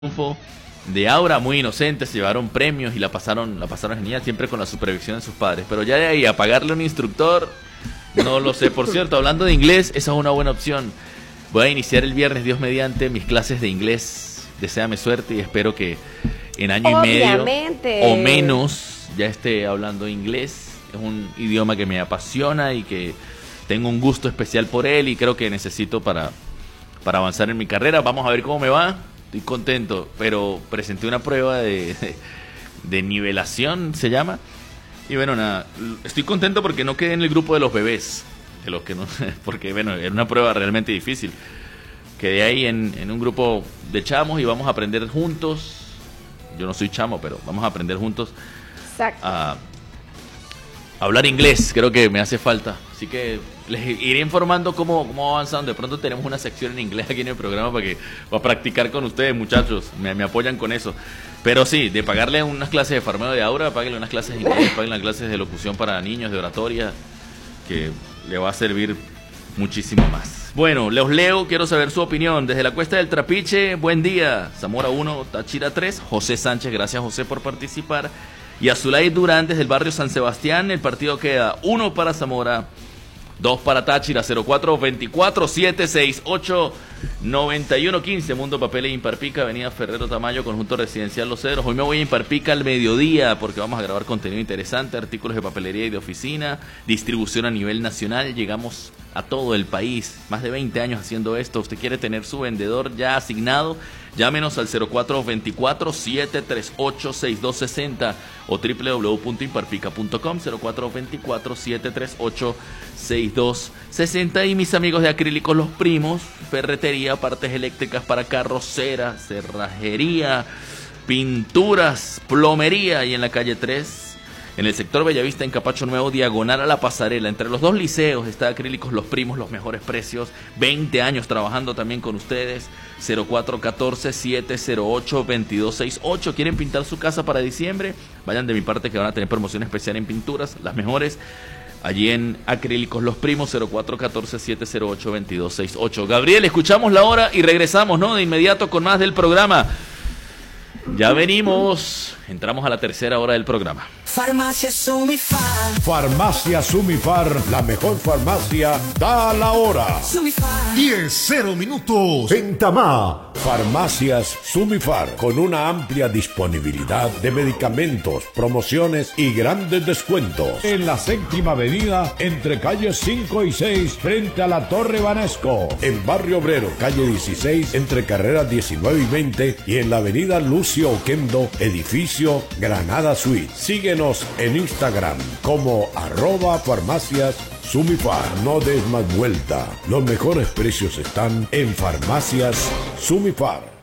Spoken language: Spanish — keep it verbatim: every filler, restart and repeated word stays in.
triunfo de Aura, muy inocentes, se llevaron premios y la pasaron, la pasaron genial, siempre con la supervisión de sus padres. Pero ya de ahí a pagarle a un instructor, no lo sé. Por cierto, hablando de inglés, esa es una buena opción. Voy a iniciar el viernes, Dios mediante, mis clases de inglés. Deséame suerte y espero que en año Obviamente. y medio o menos ya esté hablando inglés. Es un idioma que me apasiona y que tengo un gusto especial por él y creo que necesito para, para avanzar en mi carrera. Vamos a ver cómo me va. Estoy contento, pero presenté una prueba de, de, de nivelación, se llama. Y bueno, nada, estoy contento porque no quedé en el grupo de los bebés, de los que no, porque bueno, era una prueba realmente difícil. Quedé ahí en, en un grupo de chamos y vamos a aprender juntos. Yo no soy chamo, pero vamos a aprender juntos Exacto. a, a hablar inglés. Creo que me hace falta. Así que les iré informando cómo, cómo va avanzando. De pronto tenemos una sección en inglés aquí en el programa para que para practicar con ustedes, muchachos. Me, me apoyan con eso. Pero sí, de pagarle unas clases de farmeo de Aura, páguenle unas clases de inglés, páguenle unas clases de locución para niños, de oratoria, que le va a servir muchísimo más. Bueno, los leo, quiero saber su opinión. Desde la Cuesta del Trapiche, buen día. Zamora uno, Táchira tres. José Sánchez, gracias José por participar. Y Azulay Durán desde el barrio San Sebastián. El partido queda uno para Zamora, dos para Táchira. Cero cuatro veinticuatro siete seis ocho noventa y uno quince. Mundo Papel e Imparpica, Avenida Ferrero Tamayo, Conjunto Residencial Los Cedros. Hoy me voy a Imparpica al mediodía porque vamos a grabar contenido interesante, artículos de papelería y de oficina, distribución a nivel nacional. Llegamos a todo el país, más de veinte años haciendo esto. Usted quiere tener su vendedor ya asignado, llámenos al cero cuatro veinticuatro siete tres ocho seis dos seis cero o w w w punto imparpica punto com. Cero cuatro veinticuatro siete tres ocho seis dos seis cero. Y mis amigos de Acrílicos Los Primos, ferretería, partes eléctricas para carros, cera, cerrajería, pinturas, plomería. Y en la calle tres, en el sector Bellavista, en Capacho Nuevo, diagonal a la pasarela, entre los dos liceos, está Acrílicos Los Primos, los mejores precios. veinte años trabajando también con ustedes. Cero cuatro uno cuatro siete cero ocho dos dos seis ocho. ¿Quieren pintar su casa para diciembre? Vayan de mi parte que van a tener promoción especial en pinturas, las mejores, allí en Acrílicos Los Primos. Cero cuatro uno cuatro siete cero ocho dos dos seis ocho. Gabriel, escuchamos la hora y regresamos, ¿no? De inmediato con más del programa. Ya venimos, entramos a la tercera hora del programa. Farmacia Sumifar. Farmacia Sumifar, la mejor farmacia, da la hora. Sumifar. diez, cero minutos. En Tamá, Farmacias Sumifar, con una amplia disponibilidad de medicamentos, promociones y grandes descuentos. En la séptima avenida, entre calles cinco y seis, frente a la Torre Banesco. En Barrio Obrero, calle dieciséis, entre carreras diecinueve y veinte. Y en la avenida Lucio Oquendo, edificio Granada Suite. Síguenos en Instagram como arroba farmacias Sumifar. No des más vuelta. Los mejores precios están en Farmacias Sumifar.